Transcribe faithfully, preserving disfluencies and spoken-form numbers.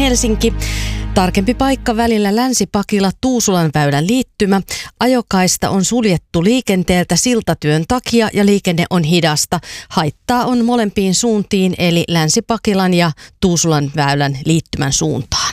Helsinki. Tarkempi paikka välillä Länsi-Pakila Tuusulan väylän liittymä. Ajokaista on suljettu liikenteeltä siltatyön takia ja liikenne on hidasta. Haittaa on molempiin suuntiin eli Länsi-Pakilan ja Tuusulan väylän liittymän suuntaan.